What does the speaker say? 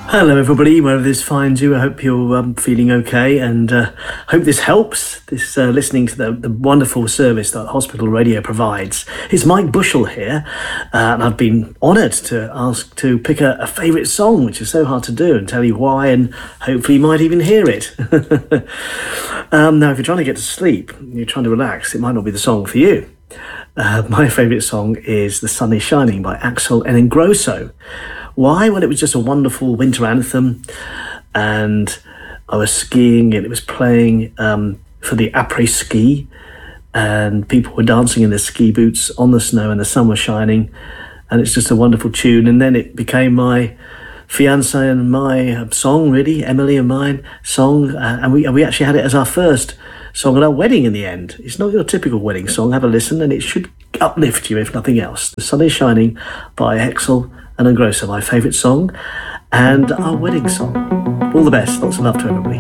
Hello everybody, wherever this finds you. I hope you're feeling okay, and hope this helps. This listening to the wonderful service that Hospital Radio provides. It's Mike Bushell here, and I've been honoured to ask to pick a favourite song, which is so hard to do, and tell you why, and hopefully you might even hear it. Now, if you're trying to get to sleep, you're trying to relax, it might not be the song for you. My favourite song is The Sun Is Shining by Axel and Ingrosso. Why? Well, it was just a wonderful winter anthem, and I was skiing and it was playing for the après-ski, and people were dancing in their ski boots on the snow and the sun was shining, and it's just a wonderful tune. And then it became my fiancée and my song, really, Emily and mine song, and we actually had it as our first song at our wedding in the end. It's not your typical wedding song. Have a listen and it should uplift you if nothing else. The Sun Is Shining by Axel and Ingrosso, my favourite song and our wedding song. All the best. Lots of love to everybody.